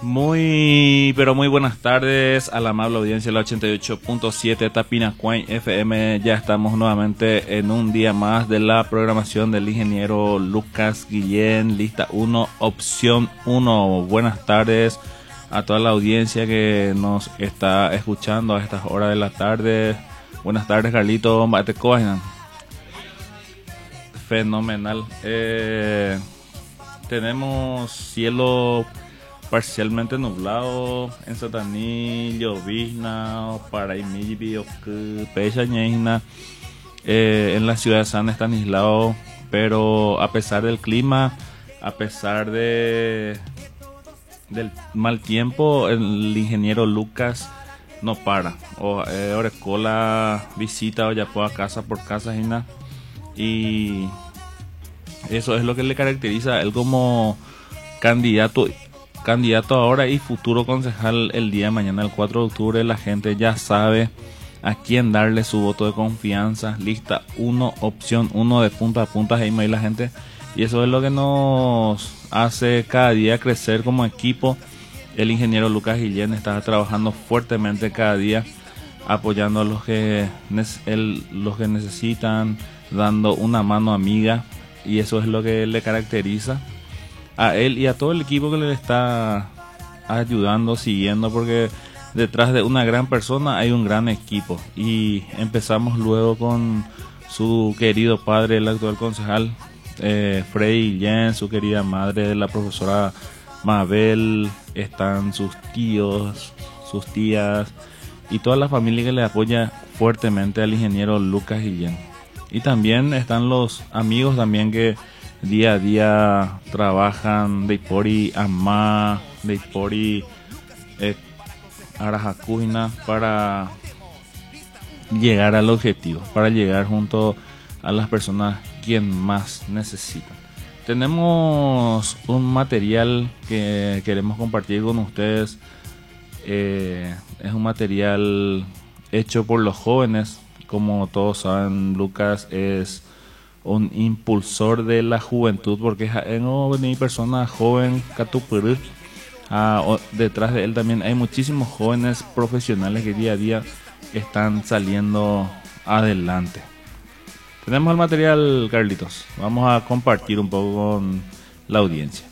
Muy, pero muy buenas tardes a la amable audiencia de la 88.7 Tapinacuay FM. Ya estamos nuevamente en un día más de la programación del ingeniero Lucas Guillén, lista 1, opción 1. Buenas tardes a toda la audiencia que nos está escuchando a estas horas de la tarde. Buenas tardes, Carlito. Fenomenal. Tenemos cielo parcialmente nublado en Sataní, llovizna, Paraimí, Pechañeina, en la ciudad de San Estanislao, pero a pesar del clima, a pesar del mal tiempo, el ingeniero Lucas no para. Orecola visita Oyapoa casa por casa y eso es lo que le caracteriza a él como candidato ahora y futuro concejal el día de mañana, el 4 de octubre. La gente ya sabe a quién darle su voto de confianza. Lista 1, opción 1 de punta a punta, y la gente. Y eso es lo que nos hace cada día crecer como equipo. El ingeniero Lucas Guillén está trabajando fuertemente cada día, apoyando a los que necesitan, dando una mano amiga. Y eso es lo que le caracteriza a él y a todo el equipo que le está ayudando, siguiendo, porque detrás de una gran persona hay un gran equipo. Y empezamos luego con su querido padre, el actual concejal Freddy Guillén, su querida madre, la profesora Mabel, están sus tíos, sus tías y toda la familia que le apoya fuertemente al ingeniero Lucas Guillén. Y también están los amigos también que día a día trabajan de Ipori Amá, de Ipori Arajacuina para llegar al objetivo, para llegar junto a las personas quien más necesitan. Tenemos un material que queremos compartir con ustedes. Es un material hecho por los jóvenes. Como todos saben, Lucas es un impulsor de la juventud, porque es una persona joven, Catupurú. Detrás de él también hay muchísimos jóvenes profesionales que día a día están saliendo adelante. Tenemos el material, Carlitos. Vamos a compartir un poco con la audiencia.